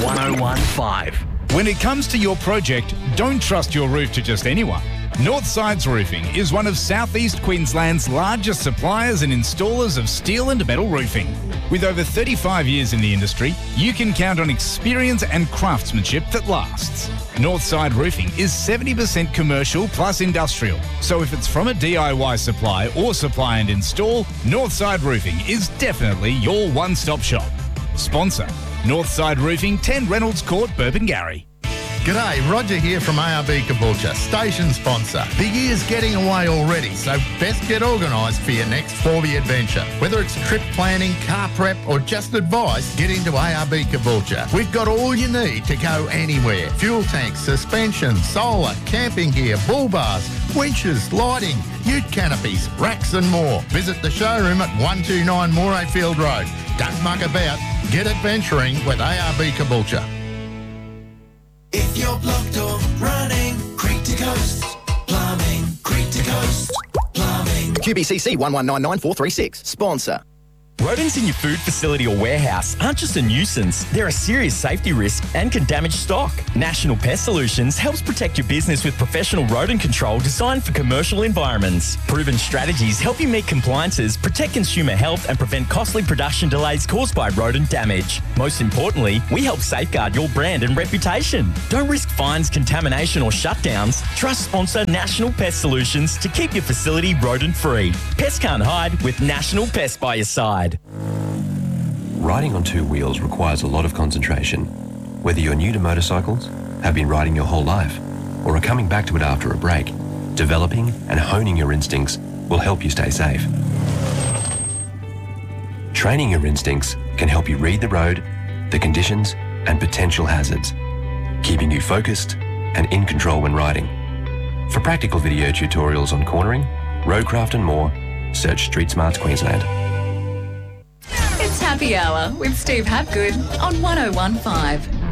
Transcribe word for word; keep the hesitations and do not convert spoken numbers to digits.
one oh one point five. When it comes to your project, don't trust your roof to just anyone. Northsides Roofing is one of South East Queensland's largest suppliers and installers of steel and metal roofing. With over thirty-five years in the industry, you can count on experience and craftsmanship that lasts. Northside Roofing is seventy percent commercial plus industrial. So if it's from a D I Y supply or supply and install, Northside Roofing is definitely your one-stop shop. Sponsor, Northside Roofing, ten Reynolds Court, Burpengary. G'day, Roger here from A R B Caboolture, station sponsor. The year's getting away already, so best get organised for your next four-wheel adventure. Whether it's trip planning, car prep or just advice, get into A R B Caboolture. We've got all you need to go anywhere. Fuel tanks, suspension, solar, camping gear, bull bars, winches, lighting, ute canopies, racks and more. Visit the showroom at one two nine Morayfield Road. Don't muck about, get adventuring with A R B Caboolture. If you're blocked or running, Creek to Coast Plumbing, Creek to Coast Plumbing. Q B C C one one nine nine four three six. Sponsor. Rodents in your food facility or warehouse aren't just a nuisance, they're a serious safety risk and can damage stock. National Pest Solutions helps protect your business with professional rodent control designed for commercial environments. Proven strategies help you meet compliances, protect consumer health and prevent costly production delays caused by rodent damage. Most importantly, we help safeguard your brand and reputation. Don't risk fines, contamination or shutdowns. Trust sponsor National Pest Solutions to keep your facility rodent-free. Pests can't hide with National Pest by your side. Riding on two wheels requires a lot of concentration. Whether you're new to motorcycles, have been riding your whole life, or are coming back to it after a break, developing and honing your instincts will help you stay safe. Training your instincts can help you read the road, the conditions, and potential hazards, keeping you focused and in control when riding. For practical video tutorials on cornering, roadcraft and more, search Street Smarts Queensland. It's Happy Hour with Steve Hapgood on one oh one point five.